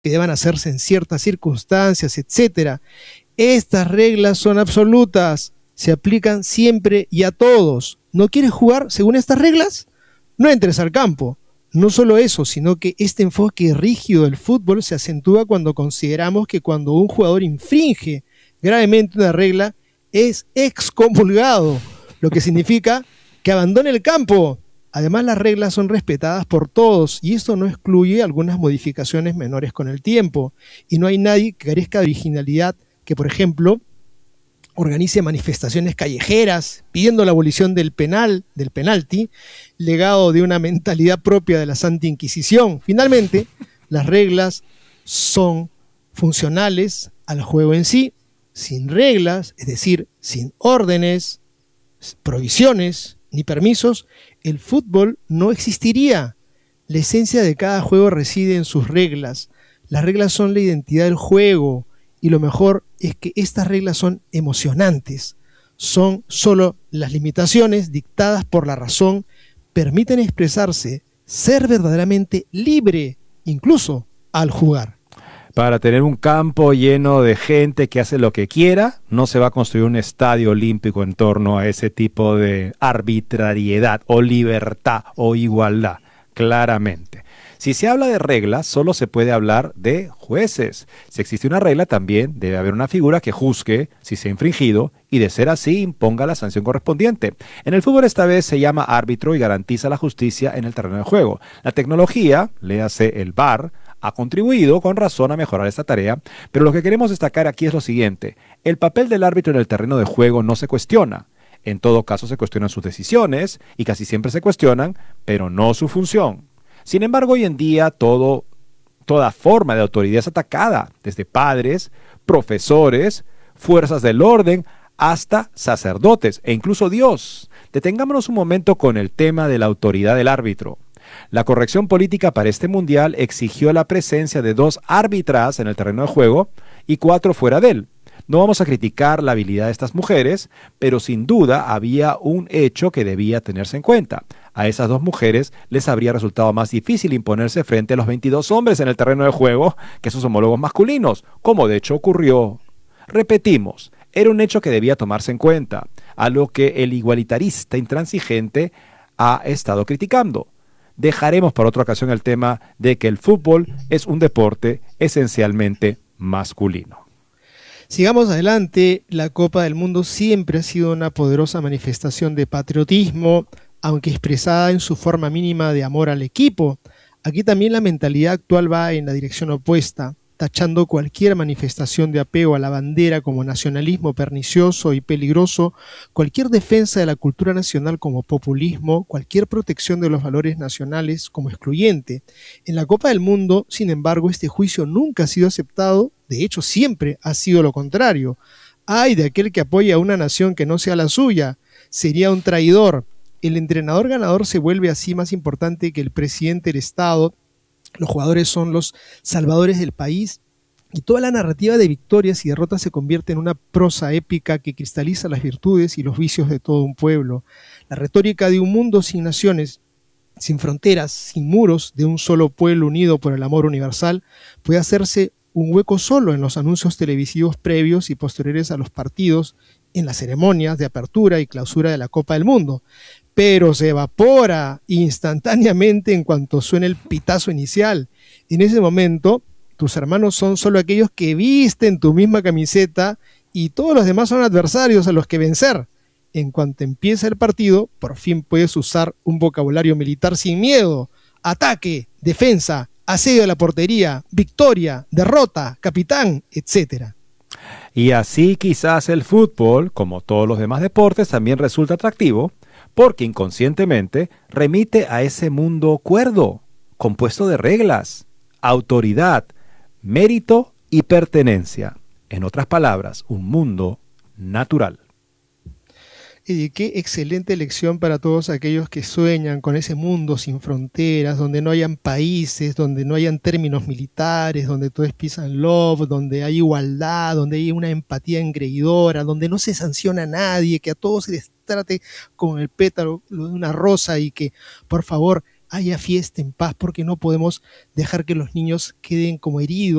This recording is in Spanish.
que deban hacerse en ciertas circunstancias, etcétera. Estas reglas son absolutas, se aplican siempre y a todos. ¿No quieres jugar según estas reglas? No entres al campo. No solo eso, sino que este enfoque rígido del fútbol se acentúa cuando consideramos que cuando un jugador infringe gravemente una regla, es excomulgado, lo que significa que abandone el campo. Además, las reglas son respetadas por todos y esto no excluye algunas modificaciones menores con el tiempo. Y no hay nadie que carezca de originalidad que, por ejemplo, organice manifestaciones callejeras pidiendo la abolición del penalti, legado de una mentalidad propia de la Santa Inquisición. Finalmente, las reglas son funcionales al juego en sí. Sin reglas, es decir, sin órdenes, prohibiciones ni permisos, el fútbol no existiría. La esencia de cada juego reside en sus reglas. Las reglas son la identidad del juego y lo mejor es que estas reglas son emocionantes. Son solo las limitaciones dictadas por la razón, permiten expresarse, ser verdaderamente libre, incluso al jugar. Para tener un campo lleno de gente que hace lo que quiera, no se va a construir un estadio olímpico en torno a ese tipo de arbitrariedad o libertad o igualdad, claramente. Si se habla de reglas, solo se puede hablar de jueces. Si existe una regla, también debe haber una figura que juzgue si se ha infringido y, de ser así, imponga la sanción correspondiente. En el fútbol esta vez se llama árbitro y garantiza la justicia en el terreno de juego. La tecnología, léase el VAR, ha contribuido con razón a mejorar esta tarea, pero lo que queremos destacar aquí es lo siguiente: el papel del árbitro en el terreno de juego no se cuestiona. En todo caso se cuestionan sus decisiones, y casi siempre se cuestionan, pero no su función. Sin embargo, hoy en día toda forma de autoridad es atacada, desde padres, profesores, fuerzas del orden, hasta sacerdotes e incluso Dios. Detengámonos un momento con el tema de la autoridad del árbitro. La corrección política para este mundial exigió la presencia de 2 árbitras en el terreno de juego y 4 fuera de él. No vamos a criticar la habilidad de estas mujeres, pero sin duda había un hecho que debía tenerse en cuenta. A esas 2 mujeres les habría resultado más difícil imponerse frente a los 22 hombres en el terreno de juego que sus homólogos masculinos, como de hecho ocurrió. Repetimos, era un hecho que debía tomarse en cuenta, a lo que el igualitarista intransigente ha estado criticando. Dejaremos para otra ocasión el tema de que el fútbol es un deporte esencialmente masculino. Sigamos adelante. La Copa del Mundo siempre ha sido una poderosa manifestación de patriotismo, aunque expresada en su forma mínima de amor al equipo. Aquí también la mentalidad actual va en la dirección opuesta, tachando cualquier manifestación de apego a la bandera como nacionalismo pernicioso y peligroso, cualquier defensa de la cultura nacional como populismo, cualquier protección de los valores nacionales como excluyente. En la Copa del Mundo, sin embargo, este juicio nunca ha sido aceptado, de hecho siempre ha sido lo contrario. ¡Ay de aquel que apoya a una nación que no sea la suya! Sería un traidor. El entrenador ganador se vuelve así más importante que el presidente del Estado. Los jugadores son los salvadores del país y toda la narrativa de victorias y derrotas se convierte en una prosa épica que cristaliza las virtudes y los vicios de todo un pueblo. La retórica de un mundo sin naciones, sin fronteras, sin muros, de un solo pueblo unido por el amor universal, puede hacerse un hueco solo en los anuncios televisivos previos y posteriores a los partidos, en las ceremonias de apertura y clausura de la Copa del Mundo, pero se evapora instantáneamente en cuanto suena el pitazo inicial. En ese momento, tus hermanos son solo aquellos que visten tu misma camiseta y todos los demás son adversarios a los que vencer. En cuanto empieza el partido, por fin puedes usar un vocabulario militar sin miedo: ataque, defensa, asedio de la portería, victoria, derrota, capitán, etc. Y así quizás el fútbol, como todos los demás deportes, también resulta atractivo, porque inconscientemente remite a ese mundo cuerdo, compuesto de reglas, autoridad, mérito y pertenencia. En otras palabras, un mundo natural. Y qué excelente lección para todos aquellos que sueñan con ese mundo sin fronteras, donde no hayan países, donde no hayan términos militares, donde todo es peace and love, donde hay igualdad, donde hay una empatía engreidora, donde no se sanciona a nadie, que a todos se les trate con el pétalo de una rosa y que, por favor, haya fiesta en paz, porque no podemos dejar que los niños queden como heridos